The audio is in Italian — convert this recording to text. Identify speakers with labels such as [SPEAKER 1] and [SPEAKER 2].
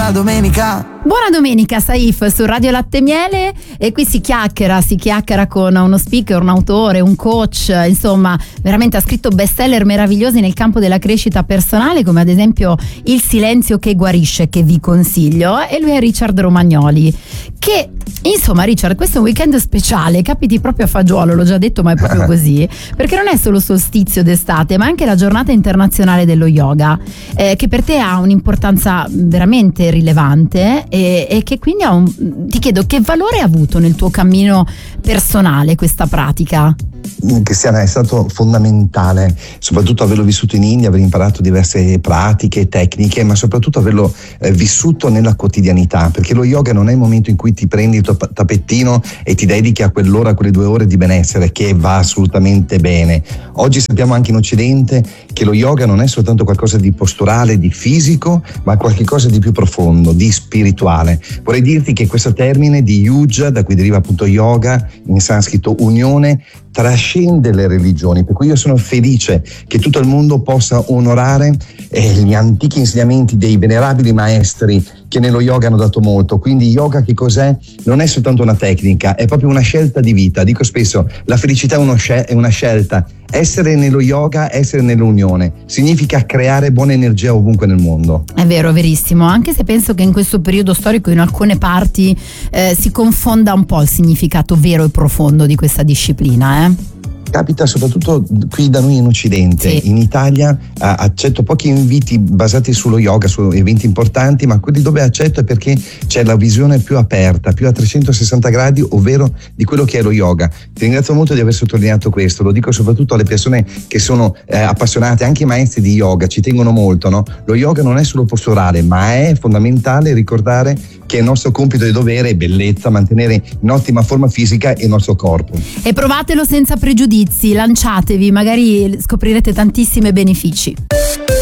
[SPEAKER 1] buona domenica.
[SPEAKER 2] Buona domenica Saif su Radio Latte Miele, e qui si chiacchiera con uno speaker, un autore, un coach, insomma veramente ha scritto bestseller meravigliosi nel campo della crescita personale, come ad esempio Il silenzio che guarisce, che vi consiglio, e lui è Richard Romagnoli, che insomma Richard, questo è un weekend speciale, capiti proprio a fagiolo, l'ho già detto ma è proprio così, perché non è solo solstizio d'estate ma anche la giornata internazionale dello yoga, che per te ha un'importanza veramente rilevante e che quindi ti chiedo che valore ha avuto nel tuo cammino personale questa pratica?
[SPEAKER 3] Cristiana, è stato fondamentale, soprattutto averlo vissuto in India, aver imparato diverse pratiche, tecniche, ma soprattutto averlo vissuto nella quotidianità, perché lo yoga non è il momento in cui ti prendi il tuo tapettino e ti dedichi a quell'ora, a quelle 2 ore di benessere, che va assolutamente bene. Oggi sappiamo anche in Occidente che lo yoga non è soltanto qualcosa di posturale, di fisico, ma qualcosa di più profondo, di spirituale. Vorrei dirti che questo termine di yuja, da cui deriva appunto yoga, in sanscrito unione, trascende le religioni, per cui io sono felice che tutto il mondo possa onorare gli antichi insegnamenti dei venerabili maestri che nello yoga hanno dato molto. Quindi yoga che cos'è? Non è soltanto una tecnica, è proprio una scelta di vita. Dico spesso, la felicità è una scelta. Essere nello yoga, essere nell'unione, significa creare buona energia ovunque nel mondo.
[SPEAKER 2] È vero, verissimo, anche se penso che in questo periodo storico in alcune parti si confonda un po' il significato vero e profondo di questa disciplina.
[SPEAKER 3] Capita soprattutto qui da noi in Occidente. Sì. In Italia accetto pochi inviti basati sullo yoga, su eventi importanti, ma quelli dove accetto è perché c'è la visione più aperta, più a 360 gradi, ovvero di quello che è lo yoga. Ti ringrazio molto di aver sottolineato questo, lo dico soprattutto alle persone che sono appassionate, anche i maestri di yoga ci tengono molto, no? Lo yoga non è solo posturale, ma è fondamentale ricordare che è il nostro compito e dovere e bellezza mantenere in ottima forma fisica il nostro corpo.
[SPEAKER 2] E provatelo senza pregiudizi, lanciatevi, magari scoprirete tantissimi benefici.